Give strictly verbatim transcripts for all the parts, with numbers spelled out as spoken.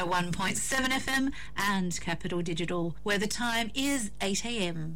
one point seven F M and Capital Digital, where the time is eight A M.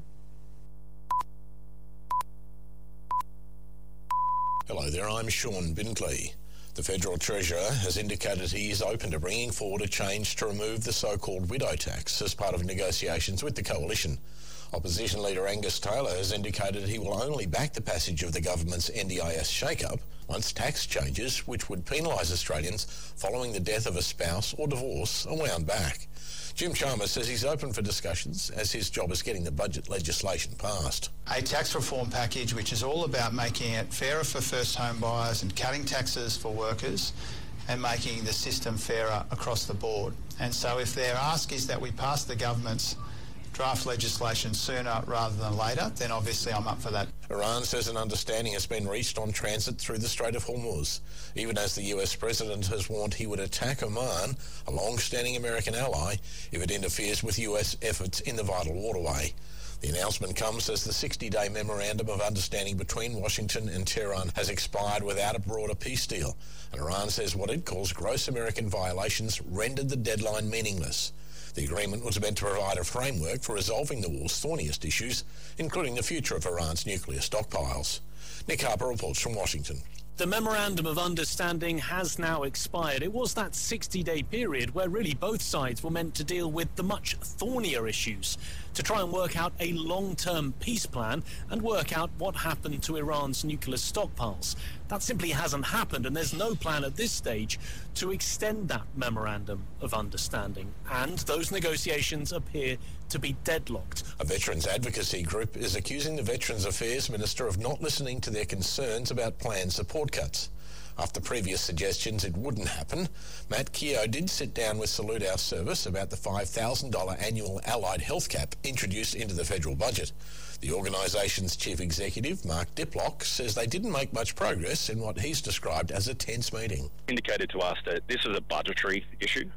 Hello there, I'm Sean Bindley. The Federal Treasurer has indicated he is open to bringing forward a change to remove the so-called widow tax as part of negotiations with the Coalition. Opposition leader Angus Taylor has indicated he will only back the passage of the government's N D I S shake-up once tax changes, which would penalise Australians following the death of a spouse or divorce, are wound back. Jim Chalmers says he's open for discussions as his job is getting the budget legislation passed. A tax reform package which is all about making it fairer for first home buyers and cutting taxes for workers and making the system fairer across the board. And so if their ask is that we pass the government's draft legislation sooner rather than later, then obviously I'm up for that. Iran says an understanding has been reached on transit through the Strait of Hormuz, even as the U S President has warned he would attack Oman, a long-standing American ally, if it interferes with U S efforts in the vital waterway. The announcement comes as the sixty-day memorandum of understanding between Washington and Tehran has expired without a broader peace deal, and Iran says what it calls gross American violations rendered the deadline meaningless. The agreement was meant to provide a framework for resolving the war's thorniest issues, including the future of Iran's nuclear stockpiles. Nick Harper reports from Washington. The Memorandum of Understanding has now expired. It was that sixty-day period where really both sides were meant to deal with the much thornier issues, to try and work out a long-term peace plan and work out what happened to Iran's nuclear stockpiles. That simply hasn't happened, and there's no plan at this stage to extend that Memorandum of Understanding, and those negotiations appear to be deadlocked. A veterans advocacy group is accusing the Veterans Affairs Minister of not listening to their concerns about planned support cuts. After previous suggestions it wouldn't happen, Matt Keogh did sit down with Salute Our Service about the five thousand dollars annual allied health cap introduced into the federal budget. The organisation's chief executive, Mark Diplock, says they didn't make much progress in what he's described as a tense meeting. Indicated to us that this is a budgetary issue,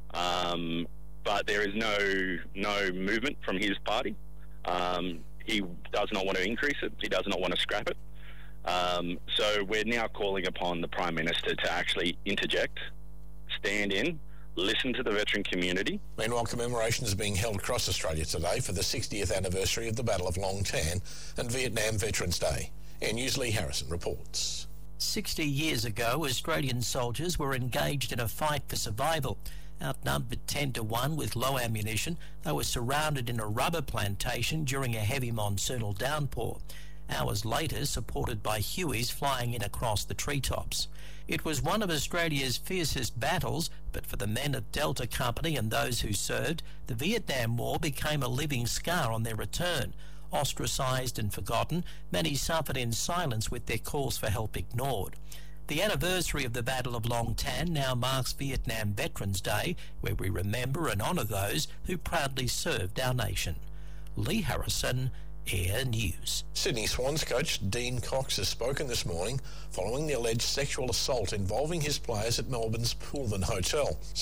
um, but there is no no movement from his party. Um, he does not want to increase it. He does not want to scrap it. Um, so we're now calling upon the Prime Minister to actually interject, stand in, listen to the veteran community. Meanwhile, commemorations are being held across Australia today for the sixtieth anniversary of the Battle of Long Tan and Vietnam Veterans Day. Air News' Lee Harrison reports. Sixty years ago, Australian soldiers were engaged in a fight for survival. Outnumbered ten to one with low ammunition, they were surrounded in a rubber plantation during a heavy monsoonal downpour. Hours later, supported by Hueys flying in across the treetops. It was one of Australia's fiercest battles, but for the men of Delta Company and those who served, the Vietnam War became a living scar on their return. Ostracised and forgotten, many suffered in silence with their calls for help ignored. The anniversary of the Battle of Long Tan now marks Vietnam Veterans Day, where we remember and honour those who proudly served our nation. Lee Harrison, Air News. Sydney Swans coach Dean Cox has spoken this morning following the alleged sexual assault involving his players at Melbourne's Pullman Hotel.